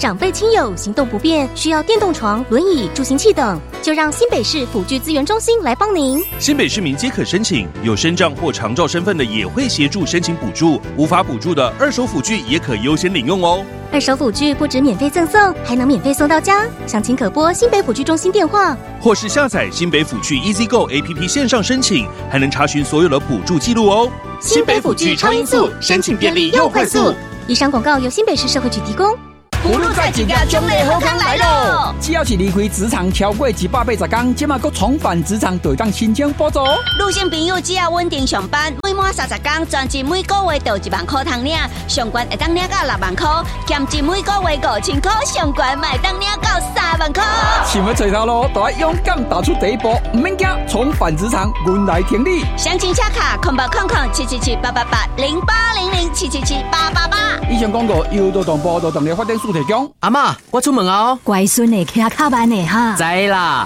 长辈亲友行动不便，需要电动床、轮椅、助行器等，就让新北市辅具资源中心来帮您。 新北市民皆可申请，有身障或长照身份的也会协助申请补助，无法补助的二手辅具也可优先领用哦。 二手辅具不止免费赠送，还能免费送到家。详情可拨新北辅具中心电话， 或是下载新北辅具 EasyGo APP 线上申请，还能查询所有的补助记录哦。 新北辅具超音速，申请便利又快速。以上广告由新北市社会局提供。 葫芦在一个中类好康来咯！只要是离开职场超过180天，即马搁重返职场，就当申请补助。 女性朋友只要稳定上班，每满30天，专辑每个月就1万块通领，上悬会当领到6万块，兼职每个月5000块，上悬卖当领到3万块。 想要找头路，就要勇敢踏出第一步，唔免惊，重返职场，阮来挺你。 详情洽卡08007778880800777888。 以上广告由劳动部劳动力发展署提供。 阿嬷，我出门哦。 乖孙的骑卡慢的哈。 知啦。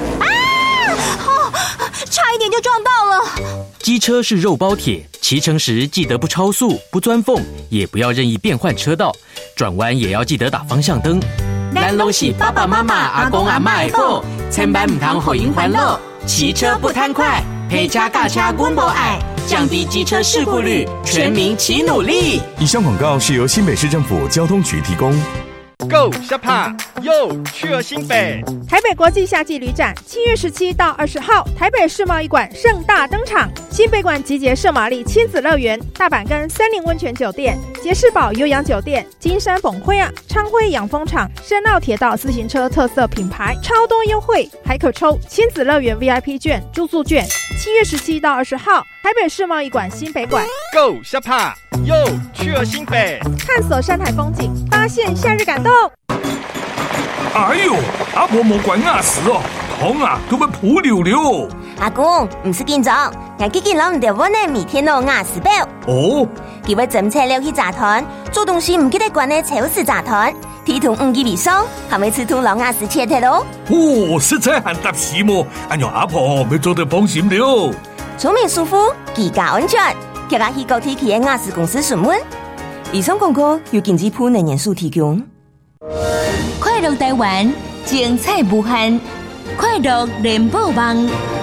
差一点就撞到了。 机车是肉包铁，骑乘时记得不超速、不钻缝，也不要任意变换车道，转弯也要记得打方向灯。咱拢是爸爸妈妈、阿公阿嬷的宝，千万唔通互因烦恼。骑车不贪快，陪车驾车阮无爱，降低机车事故率，全民齐努力。 以上广告是由新北市政府交通局提供。 Go 下趴又去了新北。 台北国际夏季旅展7月17到20号，台北世贸一馆盛大登场。新北馆集结圣玛丽亲子乐园、大阪跟森林温泉酒店、杰士堡悠扬酒店、金山凤辉昌辉养蜂场、深澳铁道自行车特色品牌，超多优惠，还可抽亲子乐园 VIP 券、住宿券。7月17到20号，台北世贸一馆新北馆 Go 下趴又去了新北， 探索山海风景，发现夏日感动。 哎呦，阿婆莫管牙齿哦，痛啊，都要扑溜溜。 阿公，唔是紧张，我最近攞唔到我的米天諾牙齒表。 哦， 佢要整車了去集團，做東西唔記得關的超市集團，體同5支以上，係咪吃土老牙齒切鐵咯？ 哦，實在很踏實麼？按照阿婆要做得放心了。 聰明舒服，居家安全，叫我去高鐵企業牙齒公司詢問。以上廣告由經濟部能源署提供。 快樂台灣，精彩無限，快樂聯播網。